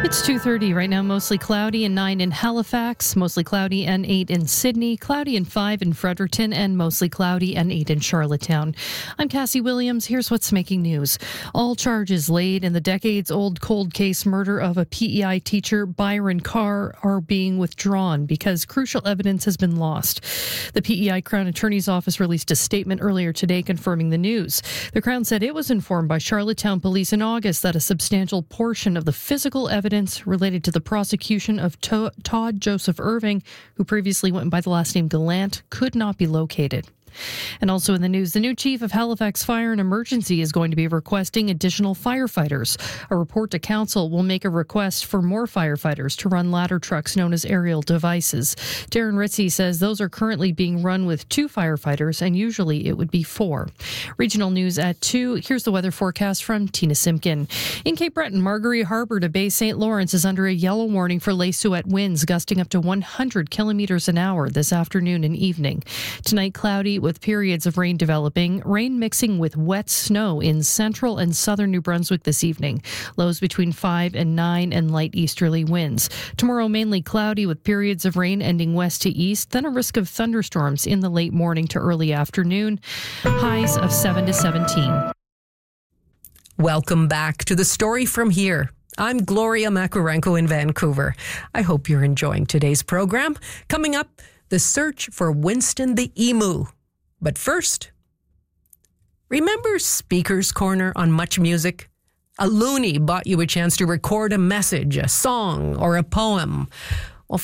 It's 2:30 right now, mostly cloudy and 9 in Halifax, mostly cloudy and 8 in Sydney, cloudy and 5 in Fredericton, and mostly cloudy and 8 in Charlottetown. I'm Cassie Williams. Here's what's making news. All charges laid in the decades-old cold case murder of a PEI teacher, Byron Carr, are being withdrawn because crucial evidence has been lost. The PEI Crown Attorney's Office released a statement earlier today confirming the news. The Crown said it was informed by Charlottetown Police in August that a substantial portion of the physical evidence related to the prosecution of Todd Joseph Irving, who previously went by the last name Gallant, could not be located. And also in the news, the new chief of Halifax Fire and Emergency is going to be requesting additional firefighters. A report to council will make a request for more firefighters to run ladder trucks known as aerial devices. Darren Ritzy says those are currently being run with 2 firefighters, and usually it would be 4. Regional news at 2. Here's the weather forecast from Tina Simpkin. In Cape Breton, Margaree Harbour to Bay St. Lawrence is under a yellow warning for Lay-Souette winds gusting up to 100 kilometers an hour this afternoon and evening. Tonight, cloudy with periods of rain developing, rain mixing with wet snow in central and southern New Brunswick this evening. Lows between 5 and 9 and light easterly winds. Tomorrow, mainly cloudy with periods of rain ending west to east, then a risk of thunderstorms in the late morning to early afternoon. Highs of 7 to 17. Welcome back to The Story From Here. I'm Gloria Makarenko in Vancouver. I hope you're enjoying today's program. Coming up, the search for Winston the Emu. But first, remember Speaker's Corner on Much Music? A loony bought you a chance to record a message, a song, or a poem.